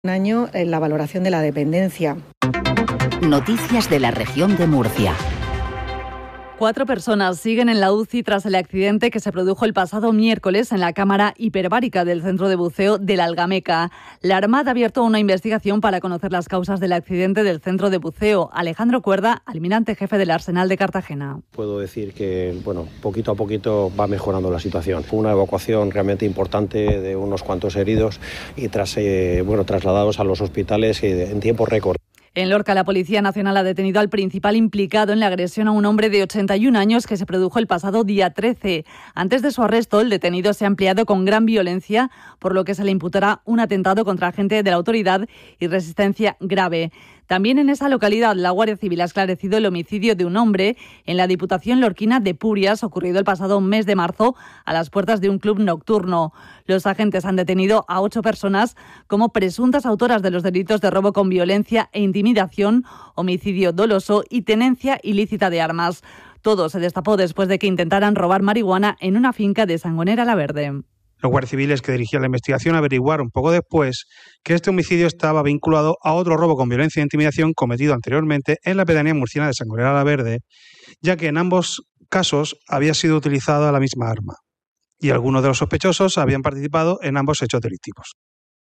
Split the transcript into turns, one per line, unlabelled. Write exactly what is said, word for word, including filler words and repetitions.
Un año en la valoración de la dependencia.
Noticias de la región de Murcia.
Cuatro personas siguen en la U C I tras el accidente que se produjo el pasado miércoles en la cámara hiperbárica del centro de buceo de la Algameca. La Armada ha abierto una investigación para conocer las causas del accidente del centro de buceo. Alejandro Cuerda, almirante jefe del Arsenal de Cartagena.
Puedo decir que, bueno, poquito a poquito va mejorando la situación. Fue una evacuación realmente importante de unos cuantos heridos y tras, eh, bueno, trasladados a los hospitales en tiempo récord.
En Lorca, la Policía Nacional ha detenido al principal implicado en la agresión a un hombre de ochenta y un años que se produjo el pasado día trece. Antes de su arresto, el detenido se ha empleado con gran violencia, por lo que se le imputará un atentado contra agente de la autoridad y resistencia grave. También en esa localidad, la Guardia Civil ha esclarecido el homicidio de un hombre en la Diputación lorquina de Purias, ocurrido el pasado mes de marzo a las puertas de un club nocturno. Los agentes han detenido a ocho personas como presuntas autoras de los delitos de robo con violencia e intimidación, homicidio doloso y tenencia ilícita de armas. Todo se destapó después de que intentaran robar marihuana en una finca de Sangonera la Verde.
Los guardias civiles que dirigían la investigación averiguaron poco después que este homicidio estaba vinculado a otro robo con violencia e intimidación cometido anteriormente en la pedanía murciana de Sangonera la Verde, ya que en ambos casos había sido utilizada la misma arma y algunos de los sospechosos habían participado en ambos hechos delictivos.